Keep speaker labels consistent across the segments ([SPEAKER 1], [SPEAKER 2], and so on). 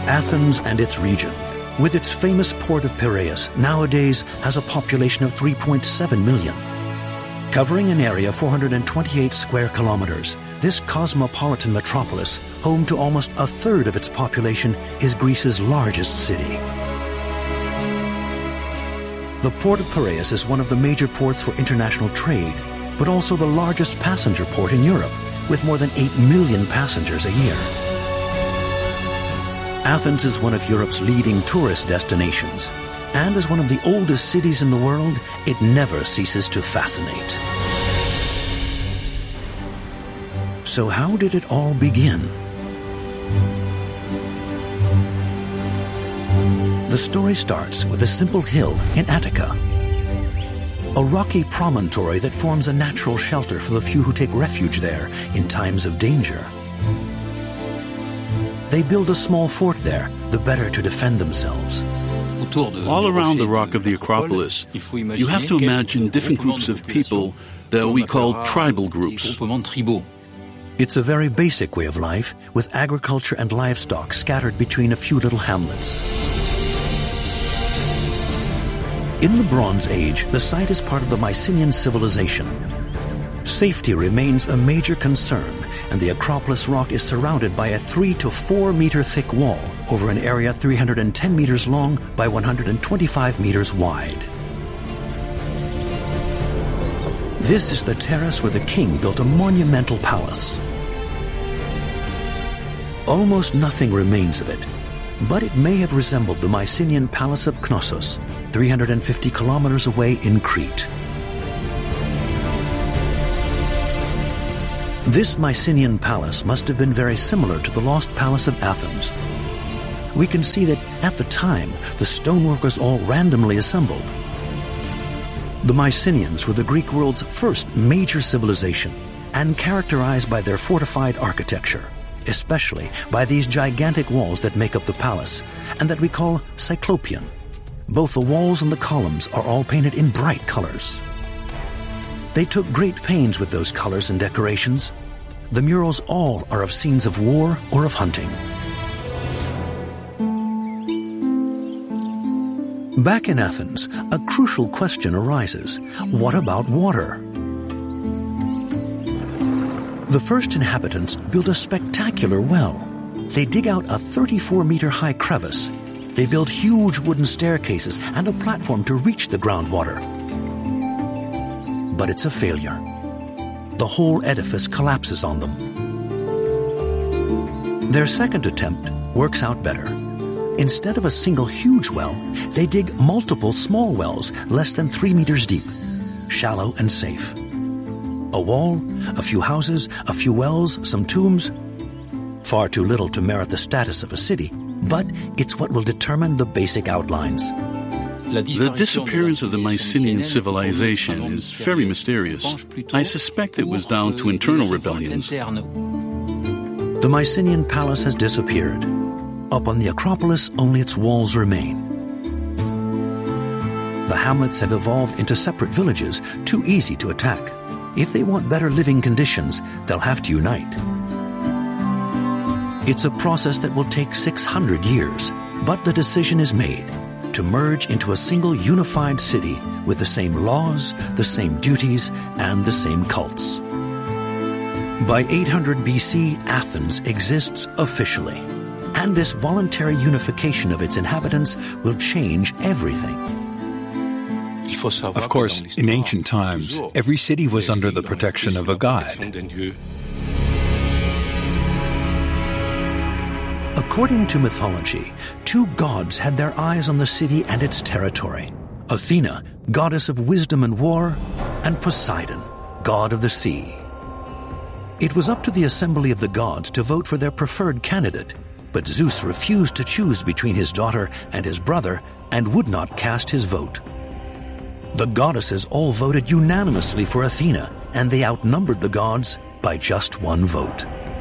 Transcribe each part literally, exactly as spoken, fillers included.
[SPEAKER 1] Athens and its region, with its famous port of Piraeus, nowadays has a population of three point seven million. Covering an area of four hundred twenty-eight square kilometers, this cosmopolitan metropolis, home to almost a third of its population, is Greece's largest city. The port of Piraeus is one of the major ports for international trade, but also the largest passenger port in Europe, with more than eight million passengers a year. Athens is one of Europe's leading tourist destinations, and as one of the oldest cities in the world, it never ceases to fascinate. So how did it all begin? The story starts with a simple hill in Attica, a rocky promontory that forms a natural shelter for the few who take refuge there in times of danger. They build a small fort there, the better to defend themselves.
[SPEAKER 2] All around the rock of the Acropolis, you have to imagine different groups of people that we call tribal groups.
[SPEAKER 1] It's a very basic way of life, with agriculture and livestock scattered between a few little hamlets. In the Bronze Age, the site is part of the Mycenaean civilization. Safety remains a major concern, and the Acropolis rock is surrounded by a three to four meter thick wall over an area three hundred ten meters long by one hundred twenty-five meters wide. This is the terrace where the king built a monumental palace. Almost nothing remains of it, but it may have resembled the Mycenaean palace of Knossos, three hundred fifty kilometers away in Crete. This Mycenaean palace must have been very similar to the lost palace of Athens. We can see that at the time, the stonework was all randomly assembled. The Mycenaeans were the Greek world's first major civilization and characterized by their fortified architecture, especially by these gigantic walls that make up the palace and that we call Cyclopean. Both the walls and the columns are all painted in bright colors. They took great pains with those colors and decorations. The murals all are of scenes of war or of hunting. Back in Athens, a crucial question arises. What about water? The first inhabitants build a spectacular well. They dig out a thirty-four meter high crevice. They build huge wooden staircases and a platform to reach the groundwater. But it's a failure. The whole edifice collapses on them. Their second attempt works out better. Instead of a single huge well, they dig multiple small wells less than three meters deep, shallow and safe. A wall, a few houses, a few wells, some tombs. Far too little to merit the status of a city, but it's what will determine the basic outlines.
[SPEAKER 2] The disappearance of the Mycenaean civilization is very mysterious. I suspect it was down to internal rebellions.
[SPEAKER 1] The Mycenaean palace has disappeared. Up on the Acropolis, only its walls remain. The hamlets have evolved into separate villages, too easy to attack. If they want better living conditions, they'll have to unite. It's a process that will take six hundred years, but the decision is made to merge into a single unified city with the same laws, the same duties, and the same cults. By eight hundred B C, Athens exists officially, and this voluntary unification of its inhabitants will change everything.
[SPEAKER 3] Of course, in ancient times, every city was under the protection of a god.
[SPEAKER 1] According to mythology, two gods had their eyes on the city and its territory. Athena, goddess of wisdom and war, and Poseidon, god of the sea. It was up to the assembly of the gods to vote for their preferred candidate, but Zeus refused to choose between his daughter and his brother and would not cast his vote. The goddesses all voted unanimously for Athena, and they outnumbered the gods by just one vote.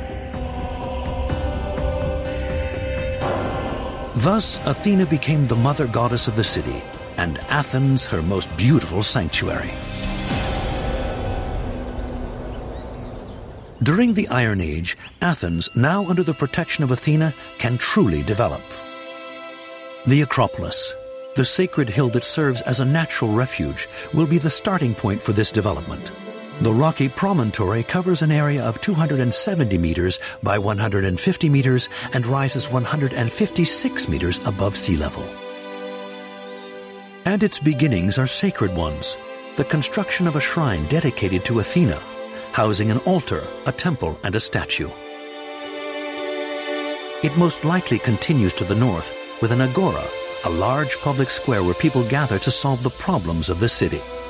[SPEAKER 1] Thus, Athena became the mother goddess of the city, and Athens her most beautiful sanctuary. During the Iron Age, Athens, now under the protection of Athena, can truly develop. The Acropolis, the sacred hill that serves as a natural refuge, will be the starting point for this development. The rocky promontory covers an area of two hundred seventy meters by one hundred fifty meters and rises one hundred fifty-six meters above sea level. And its beginnings are sacred ones, the construction of a shrine dedicated to Athena, housing an altar, a temple, and a statue. It most likely continues to the north with an agora, a large public square where people gather to solve the problems of the city.